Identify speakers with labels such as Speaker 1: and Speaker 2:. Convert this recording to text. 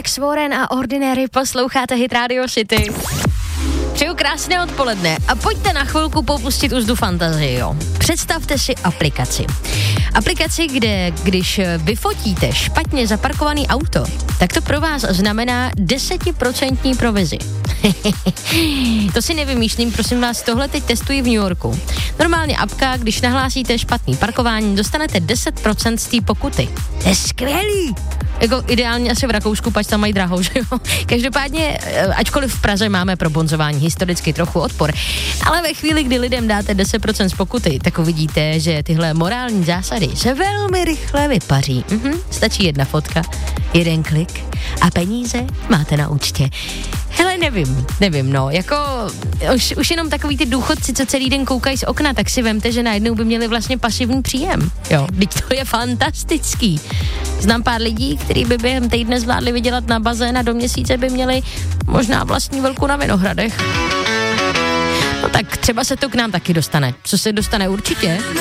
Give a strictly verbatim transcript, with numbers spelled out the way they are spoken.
Speaker 1: Alex Warren a Ordinary, posloucháte Hit Radio City. Přeju krásné odpoledne a pojďte na chvilku popustit úzdu fantazii, jo. Představte si aplikaci. Aplikaci, kde když vyfotíte špatně zaparkovaný auto, tak to pro vás znamená desetiprocentní provizi. To si nevymýšlím, prosím vás, tohle teď testuji v New Yorku. Normálně apka, když nahlásíte špatný parkování, dostanete deset procent z té pokuty. To je skvělý! Jako ideálně asi v Rakousku, pač tam mají drahou, že jo? Každopádně, ačkoliv v Praze máme pro bonzování historicky trochu odpor, ale ve chvíli, kdy lidem dáte deset procent z pokuty, tak uvidíte, že tyhle morální zásady se velmi rychle vypaří. Mhm, stačí jedna fotka, jeden klik a peníze máte na účtě. Hele, nevím, nevím, no, jako už, už jenom takový ty důchodci, co celý den koukají z okna, tak si vemte, že najednou by měli vlastně pasivní příjem, jo, teď to je fantastický. Znám pár lidí, kteří by během týdne zvládli vydělat na bazén a do měsíce by měli možná vlastní velkou na Vinohradech. No tak třeba se to k nám taky dostane. Co se dostane určitě,